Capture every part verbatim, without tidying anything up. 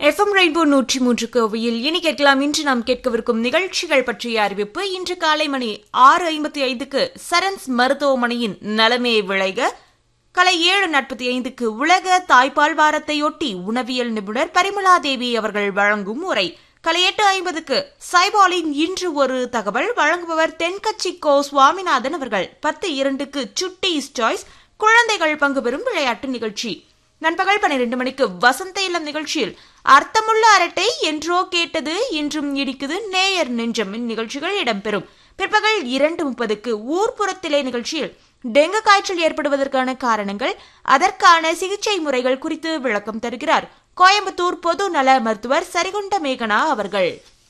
F M rainbow நூற்றி மூன்று கோவையில் இனி கேட்கலாம். இன்று நாம் கேட்கவிருக்கும் நிகழ்ச்சிகள் பற்றிய அறிவிப்பு. இன்று காலை மணி ஆறு ஐம்பத்தி ஐந்துக்கு சரன்ஸ் மருத்துவமனையின் நலமே விளைக, காலை ஏழு நாற்பத்தி ஐந்துக்கு உலக தாய்ப்பால் வாரத்தையொட்டி உணவியல் நிபுணர் பரிமளாதேவி அவர்கள் வழங்கும் உரை, காலை எட்டு ஐம்பதுக்கு சைபாலின் இன்று ஒரு தகவல் வழங்குபவர் தென்கட்சி கோ சுவாமிநாதன் அவர்கள். பத்து இரண்டுக்கு சுட்டீஸ் சாய்ஸ் குழந்தைகள் பங்கு பெறும் விளையாட்டு நிகழ்ச்சி. நண்பகல் பன்னிரண்டு மணிக்கு வசந்த இல்லம் நிகழ்ச்சியில் அர்த்தமுள்ள அரட்டை என்றோ கேட்டது இன்றும் இடிக்குது நேயர் நெஞ்சம் நிகழ்ச்சிகள் இடம்பெறும். பிற்பகல் இரண்டு முப்பதுக்கு ஊர்ப்புறத்திலே நிகழ்ச்சியில் டெங்கு காய்ச்சல் ஏற்படுவதற்கான காரணங்கள், அதற்கான சிகிச்சை முறைகள் குறித்து விளக்கம் தருகிறார் கோயம்புத்தூர் பொது நல மருத்துவர் சரிகுண்ட மேகனா அவர்கள்.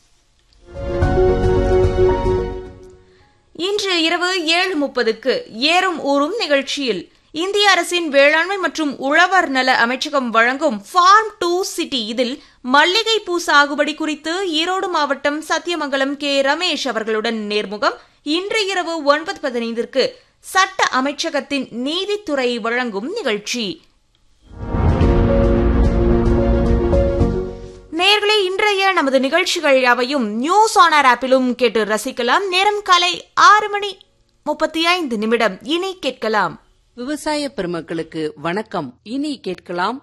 இன்று இரவு ஏழு முப்பதுக்கு ஏறும் ஊரும் நிகழ்ச்சியில் இந்திய அரசின் வேளாண்மை மற்றும் உழவர் நல அமைச்சகம் வழங்கும் ஃபார்ம் டு சிட்டி, இதில் மல்லிகை பூ சாகுபடி குறித்து ஈரோடு மாவட்டம் சத்தியமங்கலம் கே ரமேஷ் அவர்களுடன் நேர்முகம். இன்று இரவு ஒன்பது பதினைந்திற்கு சட்ட அமைச்சகத்தின் நீதித்துறை வழங்கும் நிகழ்ச்சி. நேயர்களே, இன்றைய நமது நிகழ்ச்சிகள் யாவையும் நியூஸ் ஆன் ஏர் ஆப்பிலும் கேட்டு ரசிக்கலாம். நேரம் காலை ஆறு மணி முப்பத்தி ஐந்து நிமிடம். இனி கேட்கலாம் விவசாய பெருமக்களுக்கு வணக்கம். இனி கேட்கலாம்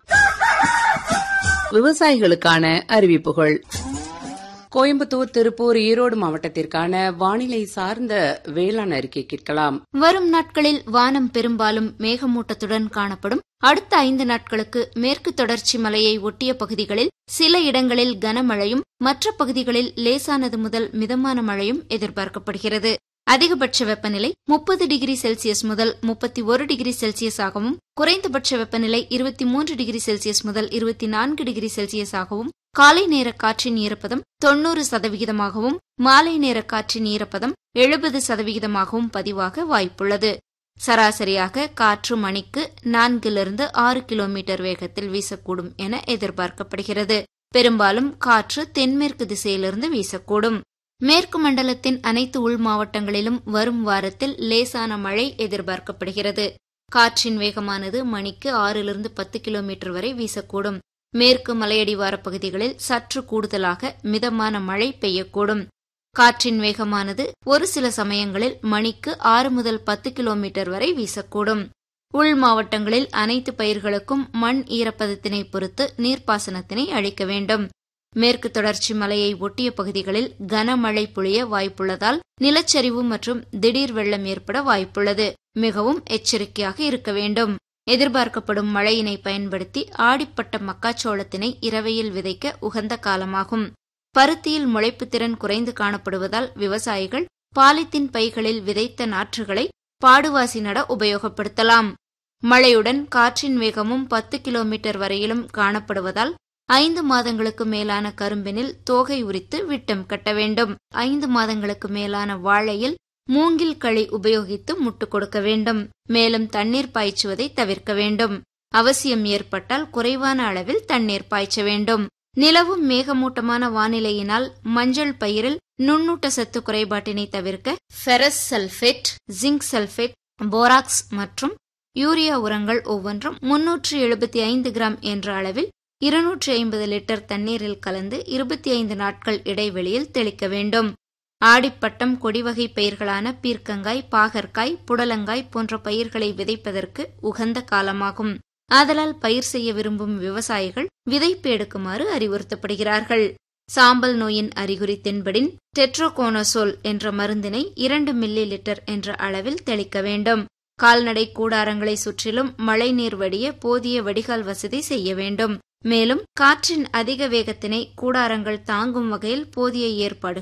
விவசாயிகளுக்கான அறிவிப்புகள். கோயம்புத்தூர், திருப்பூர், ஈரோடு மாவட்டத்திற்கான வானிலை சார்ந்த வேளாண் அறிக்கை கேட்கலாம். வரும் நாட்களில் வானம் பெரும்பாலும் மேகமூட்டத்துடன் காணப்படும். அடுத்த ஐந்து நாட்களுக்கு மேற்கு தொடர்ச்சி மலையை ஒட்டிய பகுதிகளில் சில இடங்களில் கனமழையும், மற்ற பகுதிகளில் லேசானது முதல் மிதமான மழையும் எதிர்பார்க்கப்படுகிறது. அதிகபட்ச வெப்பநிலை முப்பது டிகிரி செல்சியஸ் முதல் முப்பத்தி ஒரு டிகிரி செல்சியஸ் ஆகவும், குறைந்தபட்ச வெப்பநிலை இருபத்தி மூன்று டிகிரி செல்சியஸ் முதல் இருபத்தி நான்கு டிகிரி செல்சியஸ் ஆகவும், காலை நேர காற்றின் ஈரப்பதம் தொன்னூறு சதவிகிதமாகவும், மாலை நேர காற்றின் ஈரப்பதம் எழுபது சதவிகிதமாகவும் பதிவாக வாய்ப்புள்ளது. சராசரியாக காற்று மணிக்கு நான்கிலிருந்து ஆறு கிலோமீட்டர் வேகத்தில் வீசக்கூடும் என எதிர்பார்க்கப்படுகிறது. பெரும்பாலும் காற்று தென்மேற்கு திசையிலிருந்து வீசக்கூடும். மேற்கு மண்டலத்தின் அனைத்து உள் மாவட்டங்களிலும் வரும் வாரத்தில் லேசான மழை எதிர்பார்க்கப்படுகிறது. காற்றின் வேகமானது மணிக்கு ஆறிலிருந்து பத்து கிலோமீட்டர் வரை வீசக்கூடும். மேற்கு மலையடிவார பகுதிகளில் சற்று கூடுதலாக மிதமான மழை பெய்யக்கூடும். காற்றின் வேகமானது ஒரு சில சமயங்களில் மணிக்கு ஆறு முதல் பத்து கிலோமீட்டர் வரை வீசக்கூடும். உள் மாவட்டங்களில் அனைத்து பயிர்களுக்கும் மண் ஈரப்பதத்தினை பொறுத்து நீர்ப்பாசனத்தினை அளிக்க வேண்டும். மேற்கு தொடர்ச்சி மலையை ஒட்டிய பகுதிகளில் கனமழை பொழிய வாய்ப்புள்ளதால் நிலச்சரிவு மற்றும் திடீர் வெள்ளம் ஏற்பட வாய்ப்புள்ளது. மிகவும் எச்சரிக்கையாக இருக்க வேண்டும். எதிர்பார்க்கப்படும் மழையினை பயன்படுத்தி ஆடிப்பட்ட மக்காச்சோளத்தினை இரவையில் விதைக்க உகந்த காலமாகும். பருத்தியில் முளைப்பு திறன் குறைந்து காணப்படுவதால் விவசாயிகள் பாலித்தீன் பைகளில் விதைத்த நாற்றுகளை பாடுவாசி நட உபயோகப்படுத்தலாம். மழையுடன் காற்றின் வேகமும் பத்து கிலோமீட்டர் வரையிலும் காணப்படுவதால் ஐந்து மாதங்களுக்கு மேலான கரும்பினில் தோகை உரித்து விட்டம் கட்ட வேண்டும். ஐந்து மாதங்களுக்கு மேலான வாழையில் மூங்கில் களி உபயோகித்து முட்டு கொடுக்க வேண்டும். மேலும் தண்ணீர் பாய்ச்சுவதை தவிர்க்க வேண்டும். அவசியம் ஏற்பட்டால் குறைவான அளவில் தண்ணீர் பாய்ச்ச வேண்டும். நிலவும் மேகமூட்டமான வானிலையினால் மஞ்சள் பயிரில் நுண்ணூட்ட சத்து குறைபாட்டினை தவிர்க்க ferrous sulphate, zinc sulphate, borax மற்றும் யூரியா உரங்கள் ஒவ்வொன்றும் முன்னூற்று எழுபத்தி ஐந்து கிராம் என்ற அளவில் இருநூற்றி ஐம்பது லிட்டர் தண்ணீரில் கலந்து இருபத்தி ஐந்து நாட்கள் இடைவெளியில் தெளிக்க வேண்டும். ஆடிப்பட்டம் கொடிவகை பயிர்களான பீர்க்கங்காய், பாகற்காய், புடலங்காய் போன்ற பயிர்களை விதைப்பதற்கு உகந்த காலமாகும். ஆதலால் பயிர் செய்ய விரும்பும் விவசாயிகள் விதைப்பு எடுக்குமாறு அறிவுறுத்தப்படுகிறார்கள். சாம்பல் நோயின் அறிகுறி தென்படின் டெட்ரோகோனசோல் என்ற மருந்தினை இரண்டு மில்லி லிட்டர் என்ற அளவில் தெளிக்க வேண்டும். கால்நடை கூடாரங்களை சுற்றிலும் மழைநீர் வடிய போதிய வடிகால் வசதி செய்ய வேண்டும். மேலும் காற்றின் அதிக வேகத்தினை கூடாரங்கள் தாங்கும் வகையில் போதிய ஏற்பாடு